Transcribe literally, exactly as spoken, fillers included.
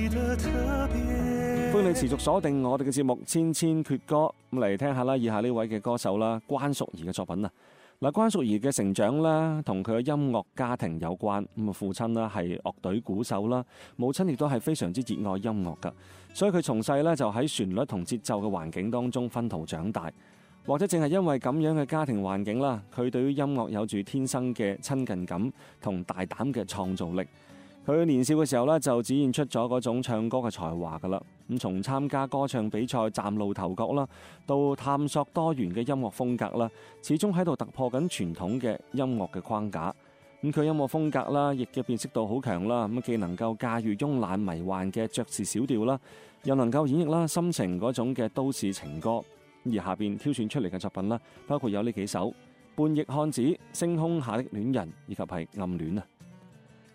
歡迎你持續鎖定我哋嘅節目《千千闕歌》，咁嚟聽下啦。以下呢位嘅歌手啦，關淑怡嘅作品啊。嗱，關淑怡嘅成長咧，同佢嘅音樂家庭有關。咁啊，父親咧係樂隊鼓手啦，母親亦都係非常之熱愛音樂噶，所以佢從細咧就喺旋律同節奏嘅環境當中熏陶長大。或者正係因為咁樣嘅家庭環境啦，佢對於音樂有住天生嘅親近感同大膽嘅創造力。佢年少嘅時候咧就展現出咗嗰種唱歌嘅才華噶啦。咁從參加歌唱比賽嶄露頭角啦，到探索多元嘅音樂風格啦，始終喺度突破緊傳統嘅音樂嘅框架。咁佢音樂風格啦，亦嘅辨識度好強啦。咁既能夠駕馭慵懶迷幻嘅爵士小調啦，又能夠演繹啦深情嗰種嘅都市情歌。而下邊挑選出嚟嘅作品啦，包括有呢幾首《叛逆漢子》、《星空下的戀人》以及係《暗戀》啊。